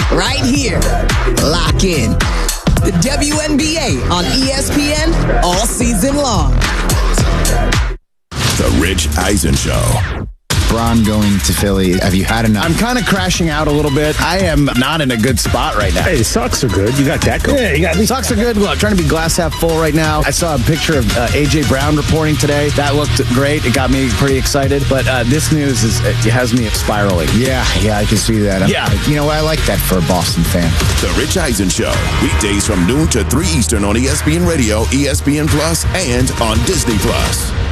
right here. Lock in. The WNBA on ESPN all season long. The Rich Eisen Show. Bron going to Philly. Have you had enough? I'm kind of crashing out a little bit. I am not in a good spot right now. Hey, the Sox are good. You got that going. Yeah, you got these Sox are good. Well, I'm trying to be glass half full right now. I saw a picture of A.J. Brown reporting today. That looked great. It got me pretty excited. But this news it has me spiraling. Yeah, I can see that. You know, I like that for a Boston fan. The Rich Eisen Show. Weekdays from noon to 3 Eastern on ESPN Radio, ESPN Plus, and on Disney Plus.